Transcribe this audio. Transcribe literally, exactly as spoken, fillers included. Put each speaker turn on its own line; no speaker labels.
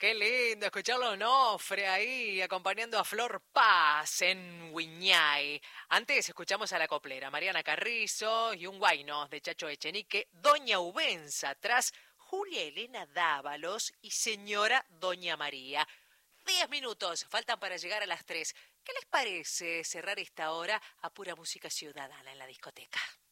Qué lindo escucharlo Onofre ahí acompañando a Flor Paz en Wiñay. Antes escuchamos a la coplera Mariana Carrizo y un guayno de Chacho Echenique, Doña Ubenza, tras Julia Elena Dávalos y Señora Doña María. Diez minutos faltan para llegar a las tres. ¿Qué les parece cerrar esta hora a pura música ciudadana en la discoteca?